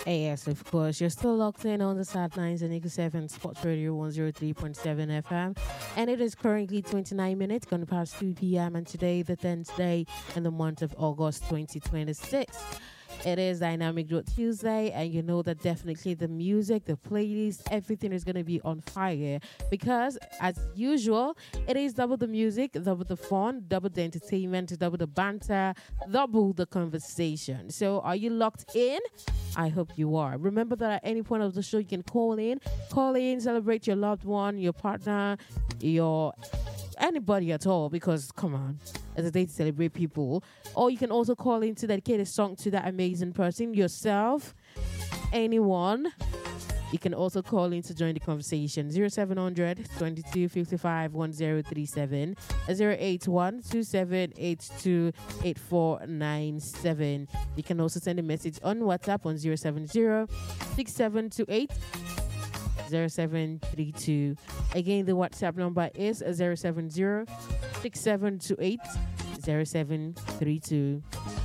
Yes, of course. You're still locked in on the Sat 9s and Eagle 7 Sports Radio 103.7 FM. And it is currently 29 minutes, going past 2 p.m. And today, the 10th day in the month of August 2026. It is Dynamic Growth Tuesday, and you know that definitely the music, the playlist, everything is going to be on fire because, as usual, it is double the music, double the fun, double the entertainment, double the banter, double the conversation. So, are you locked in? I hope you are. Remember that at any point of the show, you can call in, celebrate your loved one, your partner, your anybody at all, because come on, it's a day to celebrate people. Or you can also call in to dedicate a song to that amazing person, yourself, anyone. You can also call in to join the conversation. 0700 22 55 1037 081 2782 8497. You can also send a message on WhatsApp on 070 6728 0732. Again, the WhatsApp number is 070 6728 0732.